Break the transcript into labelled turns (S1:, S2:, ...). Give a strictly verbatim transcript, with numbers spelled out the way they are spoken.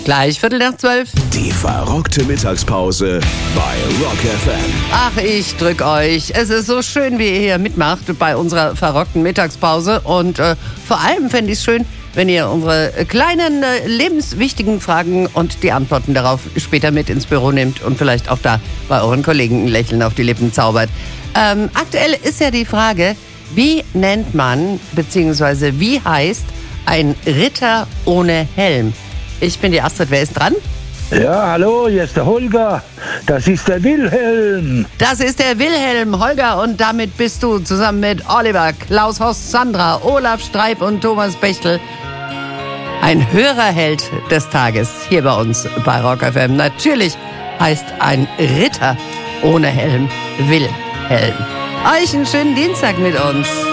S1: Gleich Viertel nach zwölf.
S2: Die verrockte Mittagspause bei Rock F M.
S1: Ach, ich drück euch. Es ist so schön, wie ihr hier mitmacht bei unserer verrockten Mittagspause. Und äh, vor allem fände ich es schön, wenn ihr unsere kleinen, äh, lebenswichtigen Fragen und die Antworten darauf später mit ins Büro nehmt und vielleicht auch da bei euren Kollegen ein Lächeln auf die Lippen zaubert. Ähm, aktuell ist ja die Frage, wie nennt man, beziehungsweise wie heißt ein Ritter ohne Helm? Ich bin die Astrid, wer ist dran?
S3: Ja, hallo, hier ist der Holger. Das ist der Wilhelm.
S1: Das ist der Wilhelm, Holger, und damit bist du zusammen mit Oliver, Klaus Horst, Sandra, Olaf Streib und Thomas Bechtel ein Hörerheld des Tages hier bei uns bei Rock F M. Natürlich heißt ein Ritter ohne Helm Wilhelm. Euch einen schönen Dienstag mit uns.